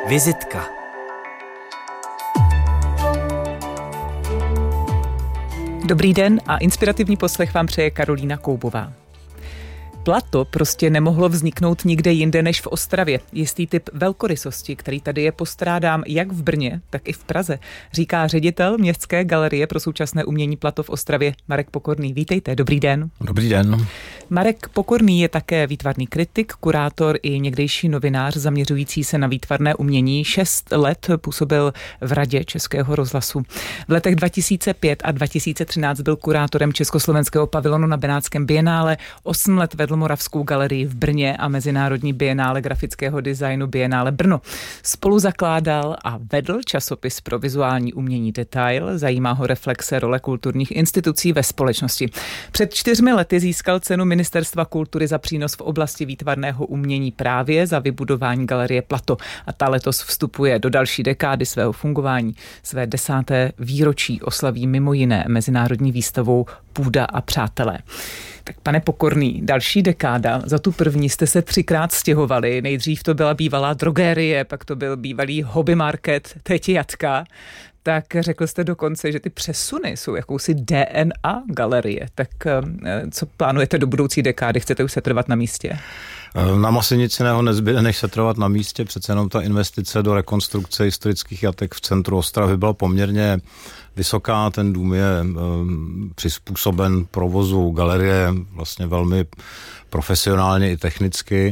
Vizitka. Dobrý den a inspirativní poslech vám přeje Karolína Koubová. Plato prostě nemohlo vzniknout nikde jinde než v Ostravě. Jistý typ velkorysosti, který tady je, postrádám jak v Brně, tak i v Praze, říká ředitel Městské galerie pro současné umění Plato v Ostravě Marek Pokorný. Vítejte, dobrý den. Dobrý den. Marek Pokorný je také výtvarný kritik, kurátor i někdejší novinář zaměřující se na výtvarné umění. 6 let působil v Radě Českého rozhlasu. V letech 2005 a 2013 byl kurátorem československého pavilonu na Benátském bienále, 8 let vedl Moravskou galerii v Brně a Mezinárodní bienále grafického designu Bienále Brno. Spolu zakládal a vedl časopis pro vizuální umění Detail. Zajímá ho reflexe role kulturních institucí ve společnosti. Před 4 lety získal cenu Ministerstva kultury za přínos v oblasti výtvarného umění právě za vybudování galerie Plato. A ta letos vstupuje do další dekády svého fungování. Své 10. výročí oslaví mimo jiné mezinárodní výstavou Půda a přátelé. Tak pane Pokorný, další dekáda. Za tu první jste se 3krát stěhovali. Nejdřív to byla bývalá drogérie, pak to byl bývalý hobby market, teď jatka. Tak řekl jste dokonce, že ty přesuny jsou jakousi DNA galerie. Tak co plánujete do budoucí dekády? Chcete už se trvat na místě? Nám asi nic jiného nezbyde, než se trvat na místě. Přece jenom ta investice do rekonstrukce historických jatek v centru Ostravy byla poměrně vysoká. Ten dům je přizpůsoben provozu galerie vlastně velmi profesionálně i technicky.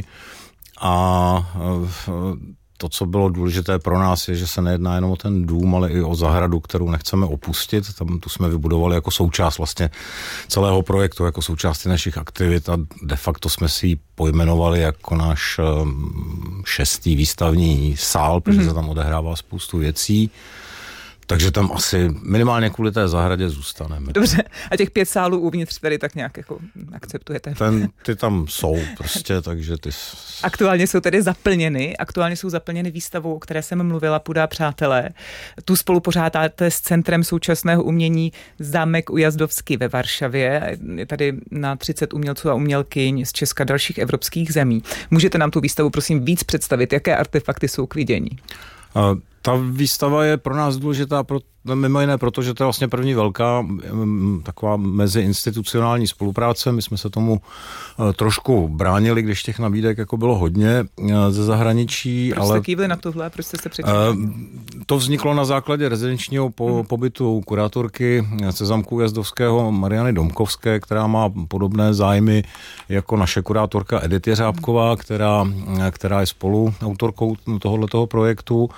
A to, co bylo důležité pro nás, je, že se nejedná jenom o ten dům, ale i o zahradu, kterou nechceme opustit. Tam tu jsme vybudovali jako součást vlastně celého projektu, jako součást našich aktivit a de facto jsme si ji pojmenovali jako náš 6. výstavní sál, protože se tam odehrává spoustu věcí. Takže tam asi minimálně kvůli té zahradě zůstaneme. Dobře. A těch 5 sálů uvnitř tady tak nějak jako akceptujete? Ty tam jsou prostě, takže ty... Aktuálně jsou tedy zaplněny výstavou, o které jsem mluvila, Půda a přátelé. Tu spolu pořádáte s Centrem současného umění Zámek u Jazdovsky ve Varšavě. Je tady na 30 umělců a umělkyň z Česka dalších evropských zemí. Můžete nám tu výstavu prosím víc představit? Jaké artefakty jsou k vidění? Ta výstava je pro nás důležitá mimo jiné proto, že to je vlastně první velká taková meziinstitucionální spolupráce. My jsme se tomu trošku bránili, když těch nabídek jako bylo hodně ze zahraničí. Proč jste kývli na tohle? Proč jste se přečetli? To vzniklo na základě rezidenčního pobytu kurátorky ze Zámku Jazdovského Mariany Domkovské, která má podobné zájmy jako naše kurátorka Edith Jeřábková, která je spoluautorkou tohoto projektu.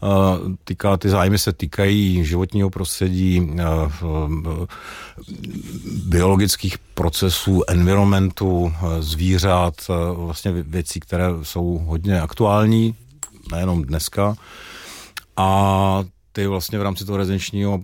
Ty zájmy se týkají životního prostředí, biologických procesů, environmentu, zvířat, vlastně věcí, které jsou hodně aktuální, nejenom dneska. A ty vlastně v rámci toho rezidenčního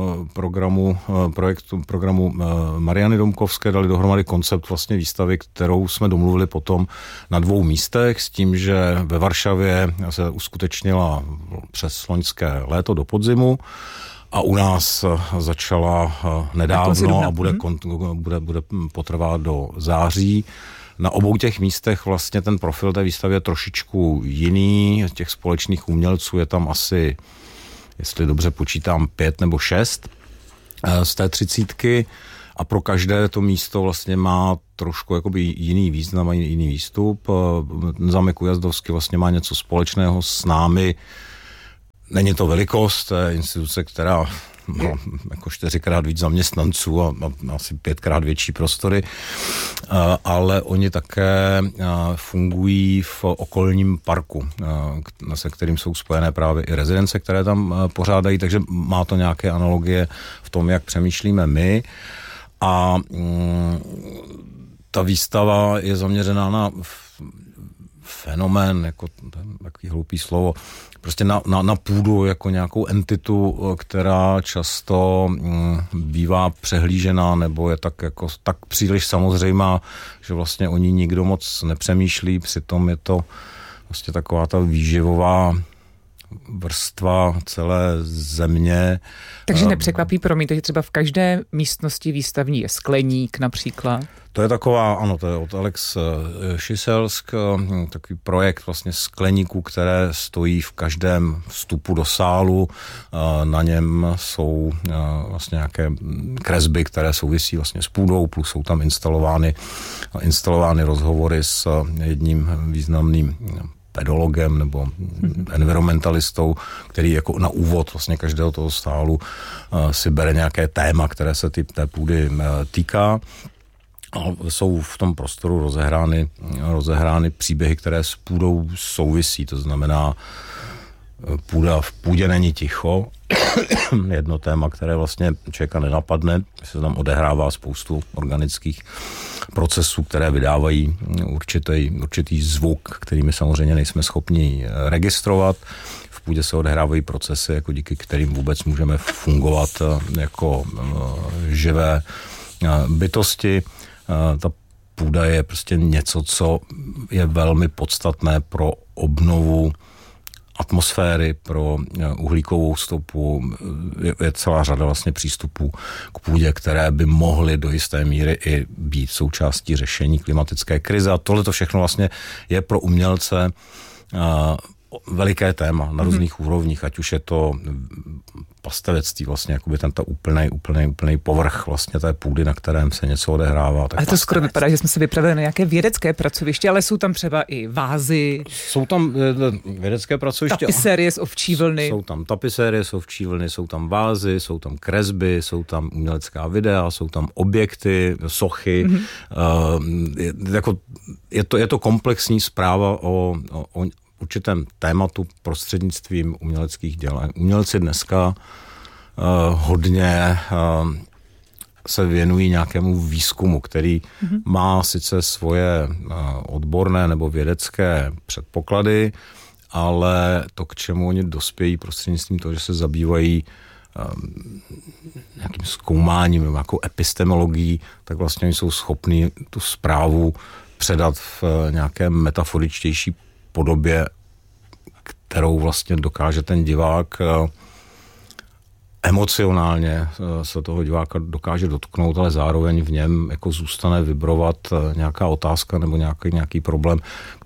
programu Mariany Domkovské dali dohromady koncept vlastně výstavy, kterou jsme domluvili potom na 2 místech s tím, že ve Varšavě se uskutečnila přes loňské léto do podzimu a u nás začala nedávno a bude potrvat do září. Na obou těch místech vlastně ten profil té výstavy je trošičku jiný. Těch společných umělců je tam asi, jestli dobře počítám, 5 nebo 6 z té 30. A pro každé to místo vlastně má trošku jakoby jiný význam a jiný výstup. Zámek u Jazdovsky vlastně má něco společného s námi. Není to velikost, to je instituce, která má jako 4krát víc zaměstnanců a asi 5krát větší prostory, ale oni také fungují v okolním parku, se kterým jsou spojené právě i rezidence, které tam pořádají, takže má to nějaké analogie v tom, jak přemýšlíme my. A ta výstava je zaměřená na fenomén, jako takový hloupý slovo, prostě na půdu jako nějakou entitu, která často bývá přehlížená nebo je tak příliš samozřejmá, že vlastně o ní nikdo moc nepřemýšlí, přitom je to vlastně taková ta výživová vrstva celé země. Takže nepřekvapí, promiňte, že třeba v každé místnosti výstavní je skleník například? To je taková, ano, to je od Alex Šiselsk, takový projekt vlastně skleníků, které stojí v každém vstupu do sálu. Na něm jsou vlastně nějaké kresby, které souvisí vlastně s půdou, plus jsou tam instalovány rozhovory s jedním významným pedologem nebo environmentalistou, který jako na úvod vlastně každého toho sálu si bere nějaké téma, které se té půdy týká. A jsou v tom prostoru rozehrány příběhy, které s půdou souvisí. To znamená, v půdě není ticho. Jedno téma, které vlastně člověka nenapadne, se tam odehrává spoustu organických procesů, které vydávají určitý zvuk, který my samozřejmě nejsme schopni registrovat. V půdě se odehrávají procesy, jako díky kterým vůbec můžeme fungovat jako živé bytosti. Ta půda je prostě něco, co je velmi podstatné pro obnovu atmosféry, pro uhlíkovou stopu. Je celá řada vlastně přístupů k půdě, které by mohly do jisté míry i být součástí řešení klimatické krize. A tohle to všechno vlastně je pro umělce veliké téma na různých úrovních, ať už je to pastavectví, vlastně jakoby tento úplný povrch vlastně té půdy, na kterém se něco odehrává. Ale to skoro vypadá, že jsme se vypravili na nějaké vědecké pracoviště, ale jsou tam třeba i vázy. Jsou tam vědecké pracoviště. Tapisérie z ovčí vlny. Jsou tam tapisérie z ovčí vlny, jsou tam vázy, jsou tam kresby, jsou tam umělecká videa, jsou tam objekty, sochy. Je to komplexní zpráva o určitém tématu prostřednictvím uměleckých děl. Umělci dneska hodně se věnují nějakému výzkumu, který má sice svoje odborné nebo vědecké předpoklady, ale to, k čemu oni dospějí prostřednictvím toho, že se zabývají nějakým zkoumáním nebo nějakou epistemologií, tak vlastně oni jsou schopní tu zprávu předat v nějaké metaforičtější podobě, kterou vlastně dokáže ten divák emocionálně se toho diváka dokáže dotknout, ale zároveň v něm jako zůstane vibrovat nějaká otázka nebo nějaký problém,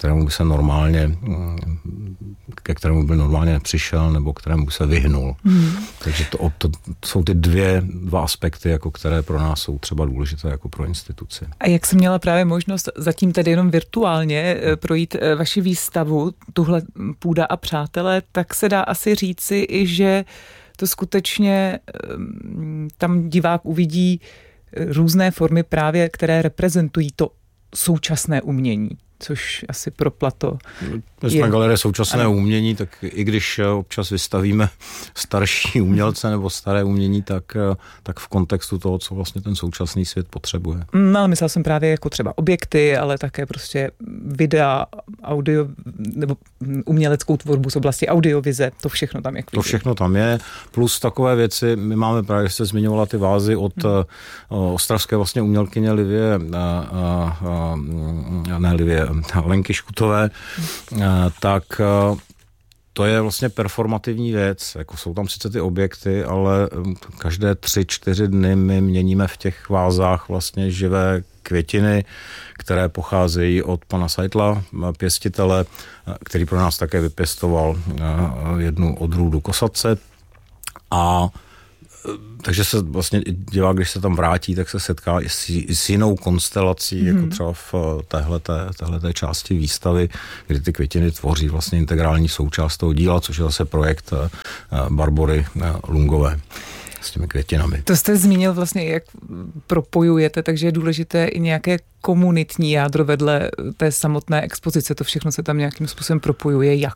ke kterému by normálně nepřišel nebo kterému by se vyhnul. Takže to jsou ty dva aspekty, jako které pro nás jsou třeba důležité jako pro instituci. A jak jsem měla právě možnost zatím tedy jenom virtuálně projít vaši výstavu, tuhle Půda a přátelé, tak se dá asi říci i, že to skutečně tam divák uvidí různé formy právě, které reprezentují to současné umění, což asi pro Plato je. Jsme galerie současné umění, tak i když občas vystavíme starší umělce nebo staré umění, tak v kontextu toho, co vlastně ten současný svět potřebuje. Ale myslel jsem právě jako třeba objekty, ale také prostě videa, audio nebo uměleckou tvorbu z oblasti audiovize, to všechno tam je. To všechno tam je, plus takové věci, my máme právě, že jste zmiňovala ty vázy od ostravské vlastně umělkyně Lenky Škutové, tak to je vlastně performativní věc. Jako jsou tam sice ty objekty, ale každé 3-4 dny my měníme v těch vázách vlastně živé květiny, které pocházejí od pana Seidla, pěstitele, který pro nás také vypěstoval jednu odrůdu kosatce. A takže se vlastně divák, když se tam vrátí, tak se setká i s jinou konstelací, jako třeba v téhleté části výstavy, kdy ty květiny tvoří vlastně integrální součást toho díla, což je zase projekt Barbory Lungové s těmi květinami. To jste zmínil vlastně, jak propojujete, takže je důležité i nějaké komunitní jádro vedle té samotné expozice. To všechno se tam nějakým způsobem propojuje. Jak?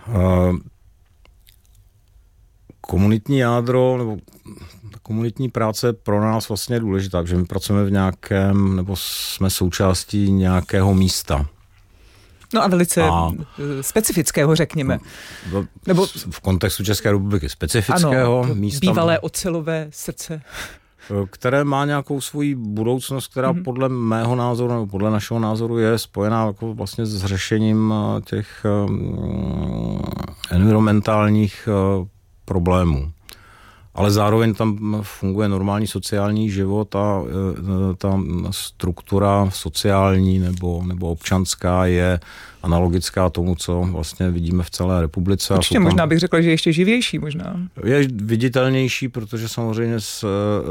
Komunitní jádro nebo komunitní práce pro nás vlastně je důležitá, že my pracujeme v nějakém, nebo jsme součástí nějakého místa. No a velice specifického, řekněme. Nebo v kontextu České republiky specifického místa. Bývalé ocelové srdce. Které má nějakou svoji budoucnost, která podle mého názoru nebo podle našeho názoru je spojená jako vlastně s řešením těch environmentálních problémů. Ale zároveň tam funguje normální sociální život a ta struktura sociální nebo občanská je analogická tomu, co vlastně vidíme v celé republice. Určitě, možná bych řekla, že ještě živější možná. Je viditelnější, protože samozřejmě s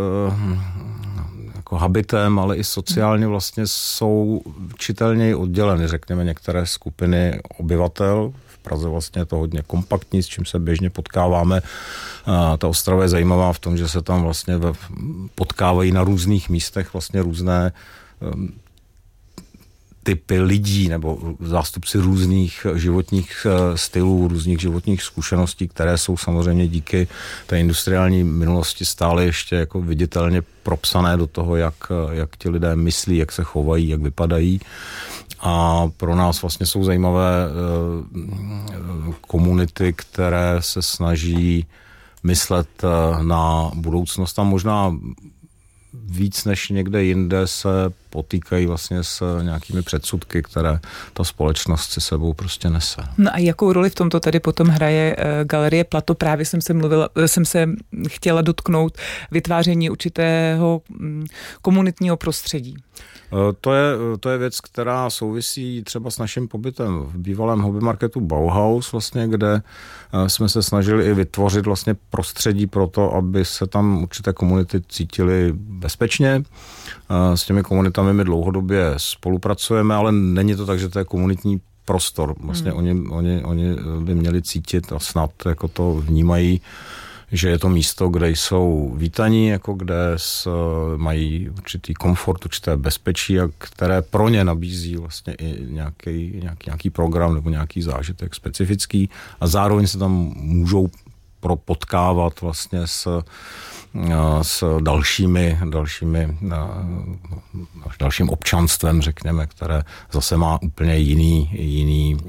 jako habitem, ale i sociálně vlastně jsou čitelněji odděleny, řekněme, některé skupiny obyvatel. V Praze vlastně je to hodně kompaktní, s čím se běžně potkáváme. Ta Ostrava je zajímavá v tom, že se tam vlastně potkávají na různých místech vlastně různé typy lidí nebo zástupci různých životních stylů, různých životních zkušeností, které jsou samozřejmě díky té industriální minulosti stále ještě jako viditelně propsané do toho, jak ti lidé myslí, jak se chovají, jak vypadají. A pro nás vlastně jsou zajímavé komunity, které se snaží myslet na budoucnost a možná víc než někde jinde se potýkají vlastně s nějakými předsudky, které ta společnost si sebou prostě nese. No a jakou roli v tomto tady potom hraje Galerie Plato? Právě jsem se chtěla dotknout vytváření určitého komunitního prostředí. To je věc, která souvisí třeba s naším pobytem v bývalém hobby marketu Bauhaus, vlastně, kde jsme se snažili i vytvořit vlastně prostředí pro to, aby se tam určité komunity cítily bezpečně. S těmi komunitami my dlouhodobě spolupracujeme, ale není to tak, že to je komunitní prostor. Vlastně oni by měli cítit a snad jako to vnímají, že je to místo, kde jsou vítaní, jako kde mají určitý komfort, určité bezpečí, a které pro ně nabízí vlastně i nějaký program nebo nějaký zážitek specifický a zároveň se tam můžou potkávat vlastně s dalším občanstvem, řekněme, které zase má úplně jiný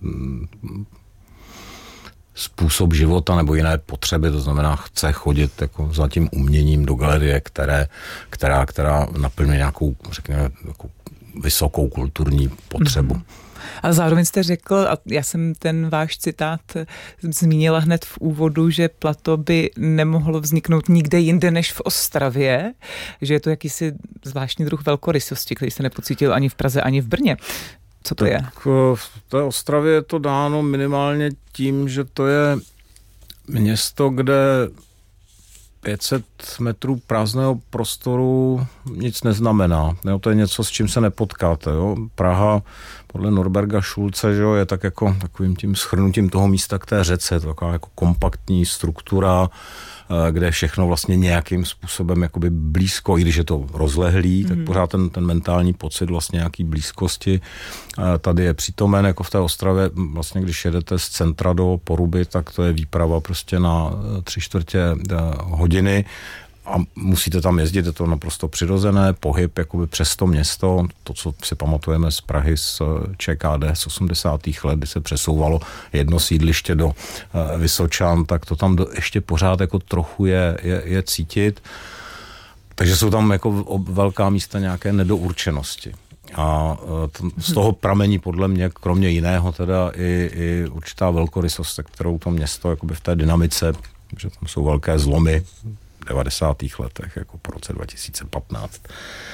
způsob života nebo jiné potřeby, to znamená, chce chodit jako za tím uměním do galerie, která naplňuje nějakou, řekněme, jako vysokou kulturní potřebu. Mm-hmm. A zároveň jste řekl, a já jsem ten váš citát zmínila hned v úvodu, že Plato by nemohlo vzniknout nikde jinde než v Ostravě, že je to jakýsi zvláštní druh velkorysosti, který se nepocítil ani v Praze, ani v Brně. Co to je? V té Ostravě je to dáno minimálně tím, že to je město, kde 500 metrů prázdného prostoru nic neznamená. Jo, to je něco, s čím se nepotkáte. Jo. Praha podle Norberga Schulze, že jo, je tak jako takovým tím shrnutím toho místa k té řece, taková jako kompaktní struktura, kde je všechno vlastně nějakým způsobem jakoby blízko, i když je to rozlehlý, tak pořád ten mentální pocit vlastně nějaký blízkosti tady je přítomen, jako v té Ostravě vlastně, když jedete z centra do Poruby, tak to je výprava prostě na 3/4 hodiny a musíte tam jezdit, je to naprosto přirozené, pohyb jakoby přes to město, to, co si pamatujeme z Prahy z ČKD z 80. let, kdy se přesouvalo jedno sídliště do Vysočan, tak to tam ještě pořád jako trochu je cítit. Takže jsou tam jako velká místa nějaké nedourčenosti. A z toho pramení podle mě, kromě jiného, teda i určitá velkorysost, se kterou to město jakoby v té dynamice, že tam jsou velké zlomy, v 90. letech, jako po roce 2015.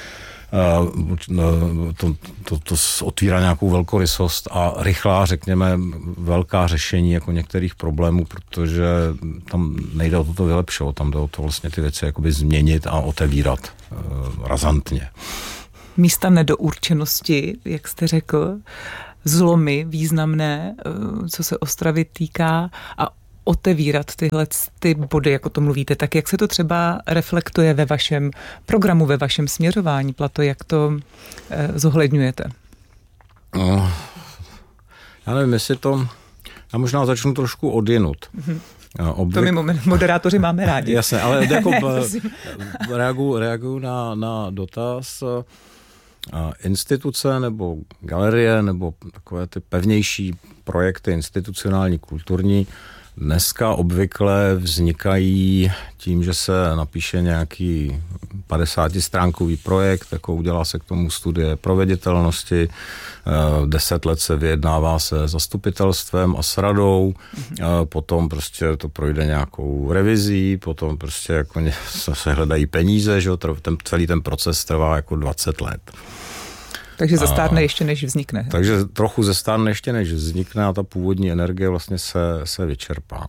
To otvírá nějakou velkorysost a rychlá, řekněme, velká řešení jako některých problémů, protože tam nejde o to vylepšovat, tam jde o to vlastně ty věci jakoby změnit a otevírat razantně. Místa nedourčenosti, jak jste řekl, zlomy významné, co se Ostravy týká, a otevírat ty body, jako to mluvíte, tak jak se to třeba reflektuje ve vašem programu, ve vašem směřování, Plato, jak to zohledňujete? No, já nevím, jestli to... Já možná začnu trošku odjinut. Mm-hmm. To my moderátoři máme rádi. Jasně, ale jako reaguju na dotaz. Instituce nebo galerie nebo takové ty pevnější projekty institucionální, kulturní Dneska obvykle vznikají tím, že se napíše nějaký 50stránkový projekt, jako udělá se k tomu studie proveditelnosti, 10 let se vyjednává se zastupitelstvem a s radou, potom prostě to projde nějakou revizí, potom prostě jako se hledají peníze, že celý ten proces trvá jako 20 let. Takže zestárne ještě, než vznikne. Takže trochu zestárne ještě, než vznikne a ta původní energie vlastně se vyčerpá.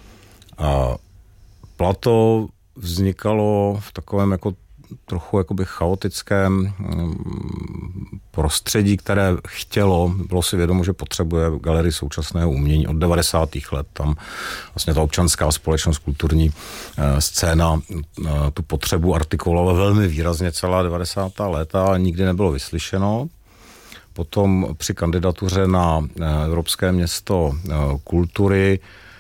Plato vznikalo v takovém jako trochu jakoby chaotickém prostředí, které bylo si vědomo, že potřebuje galerii současného umění od 90. let. Tam vlastně ta občanská společnost, kulturní scéna tu potřebu artikulovala velmi výrazně celá 90. léta a nikdy nebylo vyslyšeno. Potom při kandidatuře na Evropské město kultury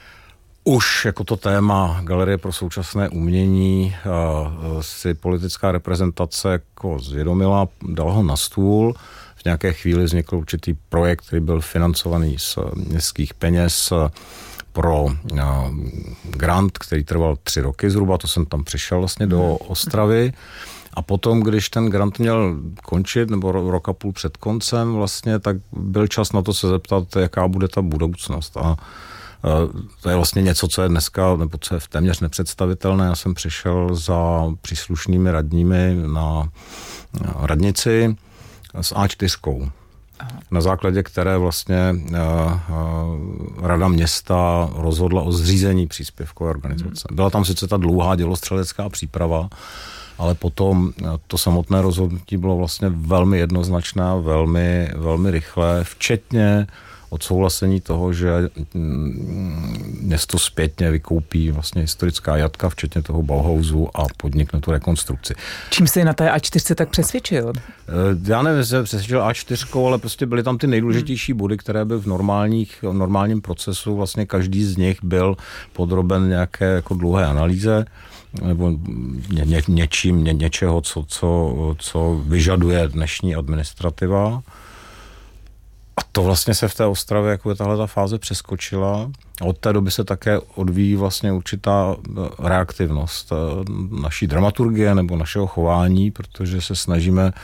už jako to téma Galerie pro současné umění si politická reprezentace jako zvědomila, dala ho na stůl. V nějaké chvíli vznikl určitý projekt, který byl financovaný z městských peněz pro grant, který trval 3 roky zhruba, to jsem tam přišel vlastně do Ostravy. A potom, když ten grant měl končit, nebo rok a půl před koncem vlastně, tak byl čas na to se zeptat, jaká bude ta budoucnost. A to je vlastně něco, co je dneska, nebo co je téměř nepředstavitelné. Já jsem přišel za příslušnými radními na radnici s A4. Na základě které vlastně Rada města rozhodla o zřízení příspěvkové organizace. Byla tam sice ta dlouhá dělostřelecká příprava, ale potom to samotné rozhodnutí bylo vlastně velmi jednoznačné, velmi, velmi rychlé, včetně odsouhlasení toho, že město zpětně vykoupí vlastně historická jatka, včetně toho Bauhausu a podnikne tu rekonstrukci. Čím jsi na té A4 tak přesvědčil? Já nevím, jestli přesvědčil A4, ale prostě byly tam ty nejdůležitější body, které by v normálním procesu vlastně každý z nich byl podroben nějaké jako dlouhé analýze nebo něčeho, co vyžaduje dnešní administrativa. A to vlastně se v té Ostravě jako tahle fáze přeskočila. A od té doby se také odvíjí vlastně určitá reaktivnost naší dramaturgie nebo našeho chování, protože se snažíme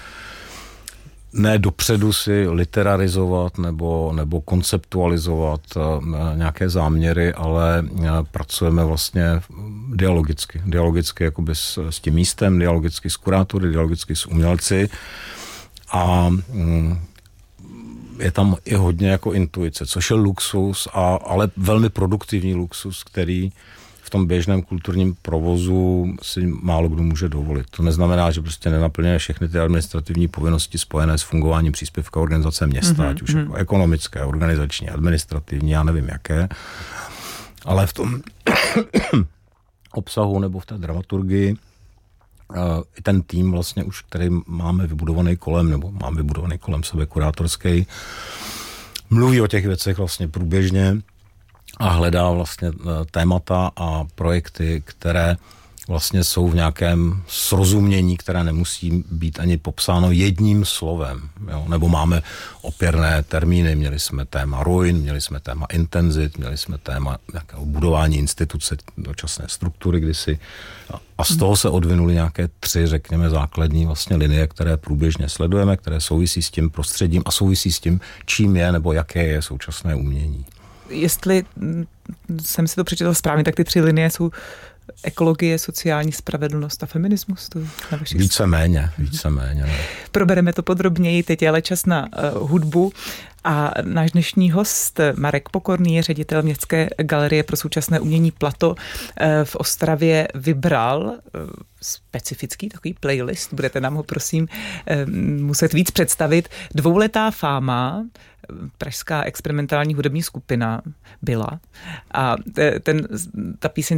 ne dopředu si literarizovat nebo konceptualizovat nějaké záměry, ale pracujeme vlastně dialogicky jakoby s tím místem, dialogicky s kurátory, dialogicky s umělci a je tam i hodně jako intuice, což je luxus, ale velmi produktivní luxus, který v tom běžném kulturním provozu si málo kdo může dovolit. To neznamená, že prostě nenaplňuje všechny ty administrativní povinnosti spojené s fungováním příspěvkové organizace města, ať už jako ekonomické, organizační, administrativní, já nevím jaké, ale v tom obsahu nebo v té dramaturgii ten tým vlastně už, který máme vybudovaný kolem sebe kurátorský, mluví o těch věcech vlastně průběžně a hledá vlastně témata a projekty, které vlastně jsou v nějakém srozumění, které nemusí být ani popsáno jedním slovem. Jo? Nebo máme opěrné termíny, měli jsme téma ruin, měli jsme téma intenzit, měli jsme téma budování instituce, dočasné struktury kdysi. A z toho se odvinuly nějaké 3, řekněme, základní vlastně linie, které průběžně sledujeme, které souvisí s tím prostředím a souvisí s tím, čím je nebo jaké je současné umění. Jestli jsem si to přečetla správně, tak ty 3 linie jsou ekologie, sociální spravedlnost a feminismus? Víceméně. Ne. Probereme to podrobněji, teď je ale čas na hudbu a náš dnešní host Marek Pokorný je ředitel Městské galerie pro současné umění Plato v Ostravě vybral specifický takový playlist, budete nám ho prosím muset víc představit. 2letá fáma, pražská experimentální hudební skupina byla a ta píseň